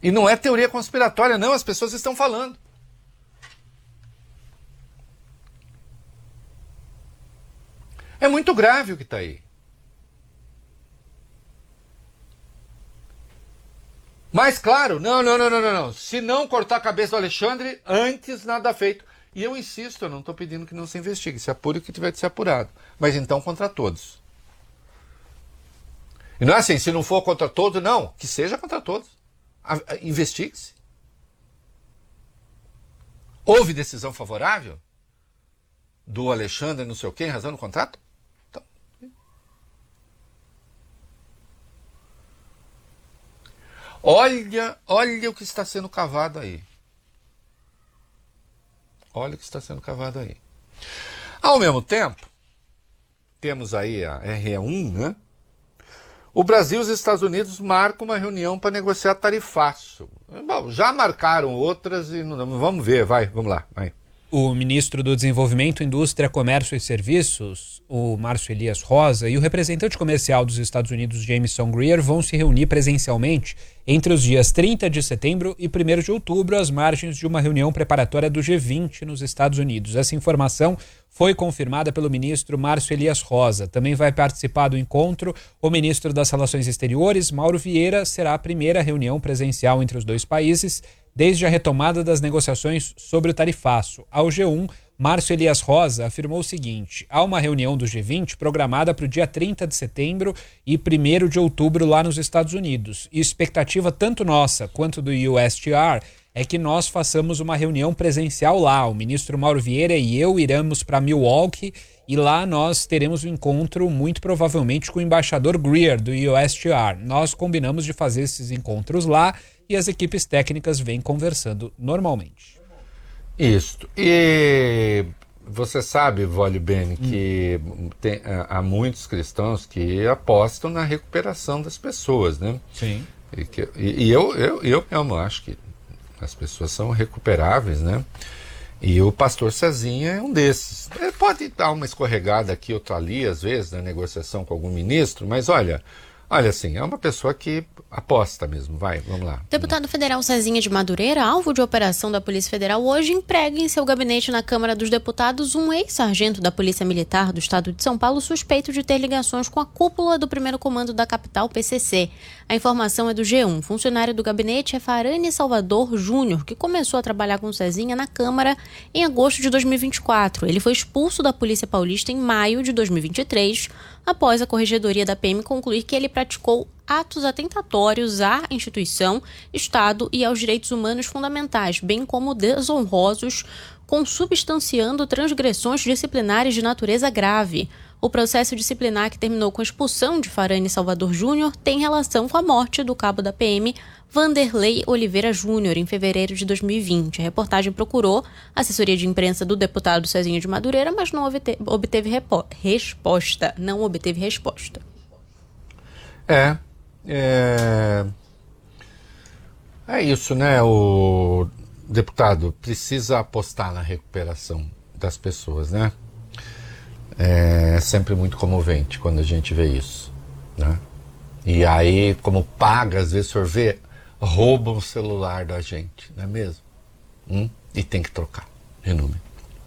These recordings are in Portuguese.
E não é teoria conspiratória, não, as pessoas estão falando. É muito grave o que está aí. Mas claro, não. Se não cortar a cabeça do Alexandre, antes nada feito. E eu insisto, eu não estou pedindo que não se investigue, se apure o que tiver de ser apurado. Mas então contra todos. E não é assim, se não for contra todos, não, que seja contra todos. Investigue-se. Houve decisão favorável do Alexandre, não sei o quê, em razão do contrato? Então. Olha o que está sendo cavado aí. Olha o que está sendo cavado aí. Ao mesmo tempo, temos aí a RE1, né? O Brasil e os Estados Unidos marcam uma reunião para negociar tarifaço. Bom, já marcaram outras e não, vamos ver, vamos lá. Vai. O ministro do Desenvolvimento, Indústria, Comércio e Serviços, o Márcio Elias Rosa, e o representante comercial dos Estados Unidos, Jameson Greer, vão se reunir presencialmente entre os dias 30 de setembro e 1º de outubro, às margens de uma reunião preparatória do G20 nos Estados Unidos. Essa informação foi confirmada pelo ministro Márcio Elias Rosa. Também vai participar do encontro o ministro das Relações Exteriores, Mauro Vieira. Será a primeira reunião presencial entre os dois países desde a retomada das negociações sobre o tarifaço. Ao G1, Márcio Elias Rosa afirmou o seguinte: há uma reunião do G20 programada para o dia 30 de setembro e 1º de outubro lá nos Estados Unidos. E expectativa tanto nossa quanto do USTR é que nós façamos uma reunião presencial lá. O ministro Mauro Vieira e eu iremos para Milwaukee e lá nós teremos um encontro muito provavelmente com o embaixador Greer do USTR. Nós combinamos de fazer esses encontros lá e as equipes técnicas vêm conversando normalmente. Isso. E você sabe, Vólio Bene, que há muitos cristãos que apostam na recuperação das pessoas, né? Sim. E eu mesmo acho que as pessoas são recuperáveis, né? E o pastor Cezinha é um desses. Ele pode dar uma escorregada aqui, outra ali, às vezes, na negociação com algum ministro, mas olha assim, é uma pessoa que aposta mesmo. Vamos lá. Deputado federal Cezinha de Madureira, alvo de operação da Polícia Federal, hoje emprega em seu gabinete na Câmara dos Deputados um ex-sargento da Polícia Militar do Estado de São Paulo suspeito de ter ligações com a cúpula do primeiro comando da capital, PCC. A informação é do G1. Funcionário do gabinete é Farane Salvador Júnior, que começou a trabalhar com Cezinha na Câmara em agosto de 2024. Ele foi expulso da Polícia Paulista em maio de 2023, após a Corregedoria da PM concluir que ele praticou atos atentatórios à instituição, Estado e aos direitos humanos fundamentais, bem como desonrosos, consubstanciando transgressões disciplinares de natureza grave. O processo disciplinar que terminou com a expulsão de Farane Salvador Júnior tem relação com a morte do cabo da PM, Vanderlei Oliveira Júnior, em fevereiro de 2020. A reportagem procurou a assessoria de imprensa do deputado Cezinha de Madureira, mas não obteve resposta. Não obteve resposta. É isso, né? O deputado precisa apostar na recuperação das pessoas, né? É sempre muito comovente quando a gente vê isso, né? E aí, como paga, às vezes, o senhor vê, roubam o celular da gente, não é mesmo? E tem que trocar de número.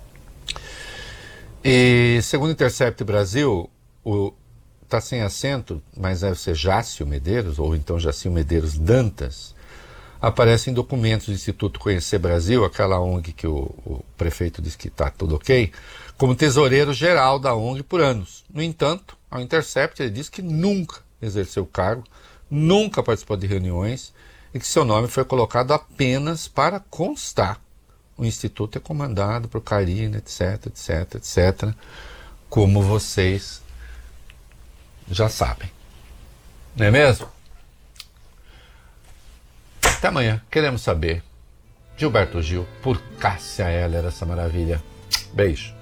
E segundo o Intercept Brasil, está sem acento, mas deve ser Jácio Medeiros, ou então Jacinho Medeiros Dantas, aparece em documentos do Instituto Conhecer Brasil, aquela ONG que o prefeito disse que está tudo ok, como tesoureiro geral da ONG por anos. No entanto, ao Intercept ele diz que nunca exerceu o cargo, nunca participou de reuniões e que seu nome foi colocado apenas para constar. O Instituto é comandado por Karina, etc, etc, etc, como vocês já sabem. Não é mesmo? Até amanhã. Queremos saber. Gilberto Gil, por Cássia Eller, essa maravilha. Beijo.